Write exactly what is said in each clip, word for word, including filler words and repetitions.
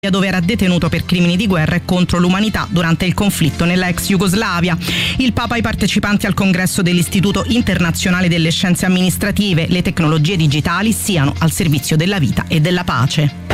dove era detenuto per crimini di guerra e contro l'umanità durante il conflitto nella ex Jugoslavia. Il Papa ai partecipanti al congresso dell'Istituto Internazionale delle Scienze Amministrative, le tecnologie digitali siano al servizio della vita e della pace.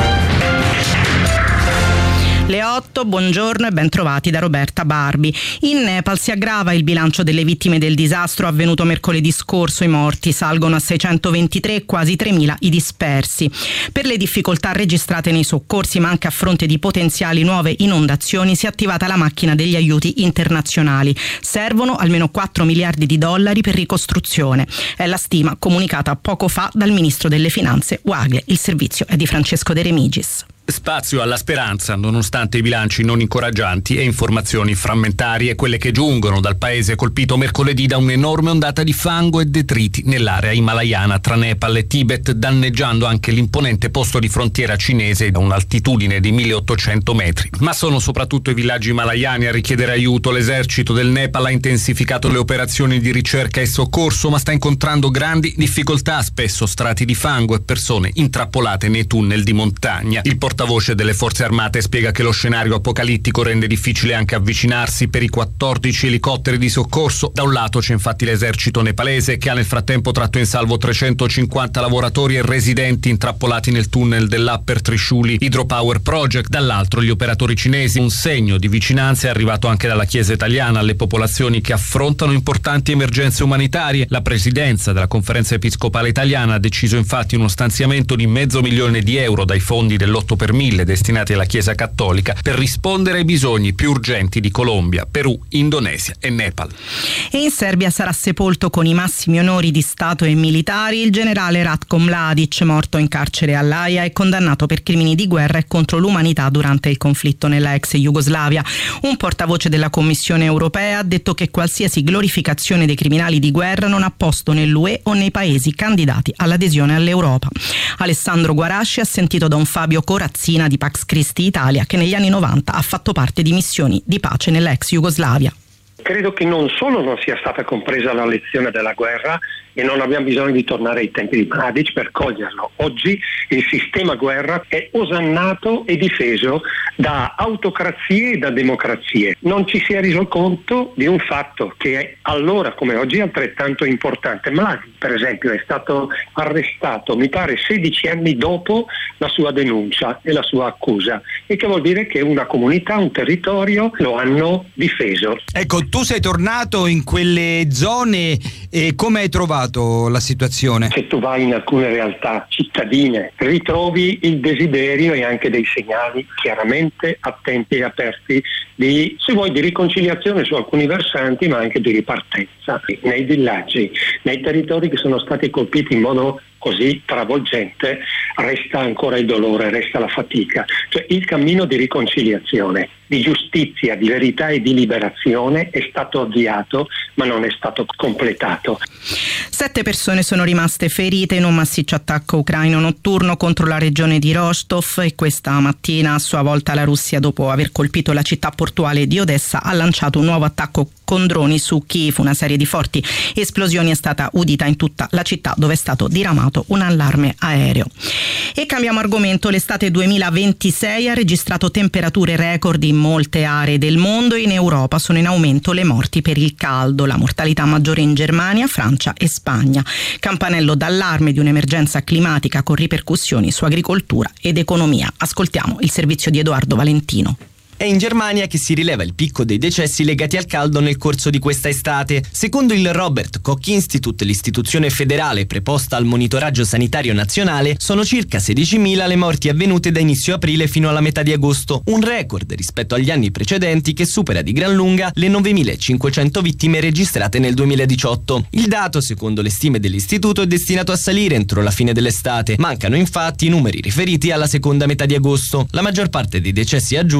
Le otto, buongiorno e ben trovati da Roberta Barbi. In Nepal si aggrava il bilancio delle vittime del disastro avvenuto mercoledì scorso. I morti salgono a seicentoventitré e quasi tremila i dispersi. Per le difficoltà registrate nei soccorsi, ma anche a fronte di potenziali nuove inondazioni, si è attivata la macchina degli aiuti internazionali. Servono almeno quattro miliardi di dollari per ricostruzione. È la stima comunicata poco fa dal ministro delle Finanze Wagle. Il servizio è di Francesco De Remigis. Spazio alla speranza, nonostante i bilanci non incoraggianti e informazioni frammentarie, quelle che giungono dal paese colpito mercoledì da un'enorme ondata di fango e detriti nell'area himalayana tra Nepal e Tibet, danneggiando anche l'imponente posto di frontiera cinese da un'altitudine di milleottocento metri. Ma sono soprattutto i villaggi himalayani a richiedere aiuto. L'esercito del Nepal ha intensificato le operazioni di ricerca e soccorso, ma sta incontrando grandi difficoltà, spesso strati di fango e persone intrappolate nei tunnel di montagna. Il portavoce delle forze armate spiega che lo scenario apocalittico rende difficile anche avvicinarsi per i quattordici elicotteri di soccorso. Da un lato c'è infatti l'esercito nepalese, che ha nel frattempo tratto in salvo trecentocinquanta lavoratori e residenti intrappolati nel tunnel dell'Upper Trishuli Hydropower Project. Dall'altro gli operatori cinesi. Un segno di vicinanza è arrivato anche dalla Chiesa italiana alle popolazioni che affrontano importanti emergenze umanitarie. La presidenza della Conferenza Episcopale Italiana ha deciso infatti uno stanziamento di mezzo milione di euro dai fondi dell'otto per mille destinati alla Chiesa Cattolica per rispondere ai bisogni più urgenti di Colombia, Perù, Indonesia e Nepal. E in Serbia sarà sepolto con i massimi onori di Stato e militari il generale Ratko Mladic, morto in carcere all'Aia e condannato per crimini di guerra e contro l'umanità durante il conflitto nella ex Jugoslavia. Un portavoce della Commissione europea ha detto che qualsiasi glorificazione dei criminali di guerra non ha posto nell'U E o nei paesi candidati all'adesione all'Europa. Alessandro Guarasci ha sentito da un Fabio Corazzina di Pax Christi Italia, che negli anni novanta ha fatto parte di missioni di pace nella ex Jugoslavia. Credo che non solo non sia stata compresa la lezione della guerra e non abbiamo bisogno di tornare ai tempi di Mladic per coglierlo. Oggi il sistema guerra è osannato e difeso da autocrazie e da democrazie. Non ci si è reso conto di un fatto che allora come oggi è altrettanto importante. Mladic, per esempio, è stato arrestato, mi pare, sedici anni dopo la sua denuncia e la sua accusa, e che vuol dire che una comunità, un territorio lo hanno difeso. Ecco, tu sei tornato in quelle zone e come hai trovato la situazione? Se tu vai in alcune realtà cittadine ritrovi il desiderio e anche dei segnali chiaramente attenti e aperti di, se vuoi, di riconciliazione su alcuni versanti, ma anche di ripartenza. Nei villaggi, nei territori che sono stati colpiti in modo così travolgente, resta ancora il dolore, resta la fatica. Cioè il cammino di riconciliazione, di giustizia, di verità e di liberazione è stato avviato, ma non è stato completato. Sette persone sono rimaste ferite in un massiccio attacco ucraino notturno contro la regione di Rostov, e questa mattina a sua volta la Russia, dopo aver colpito la città portuale di Odessa, ha lanciato un nuovo attacco con droni su Kiev. Una serie di forti esplosioni è stata udita in tutta la città, dove è stato diramato un allarme aereo. E cambiamo argomento. L'estate duemilaventisei ha registrato temperature record in molte aree del mondo. In Europa sono in aumento le morti per il caldo, la mortalità maggiore in Germania, Francia e Spagna. Campanello d'allarme di un'emergenza climatica con ripercussioni su agricoltura ed economia. Ascoltiamo il servizio di Edoardo Valentino. È in Germania che si rileva il picco dei decessi legati al caldo nel corso di questa estate. Secondo il Robert Koch Institute, l'istituzione federale preposta al monitoraggio sanitario nazionale, sono circa sedicimila le morti avvenute da inizio aprile fino alla metà di agosto, un record rispetto agli anni precedenti che supera di gran lunga le novemilacinquecento vittime registrate nel duemiladiciotto. Il dato, secondo le stime dell'istituto, è destinato a salire entro la fine dell'estate. Mancano infatti i numeri riferiti alla seconda metà di agosto. La maggior parte dei decessi a giugno, dove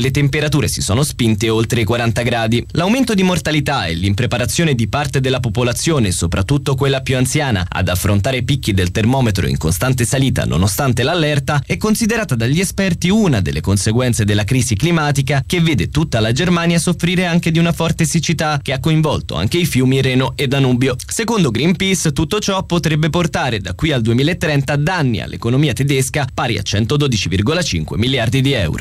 dove le temperature si sono spinte oltre i quaranta gradi. L'aumento di mortalità e l'impreparazione di parte della popolazione, soprattutto quella più anziana, ad affrontare picchi del termometro in costante salita nonostante l'allerta, è considerata dagli esperti una delle conseguenze della crisi climatica che vede tutta la Germania soffrire anche di una forte siccità che ha coinvolto anche i fiumi Reno e Danubio. Secondo Greenpeace, tutto ciò potrebbe portare da qui al duemilatrenta danni all'economia tedesca pari a centododici virgola cinque miliardi di euro.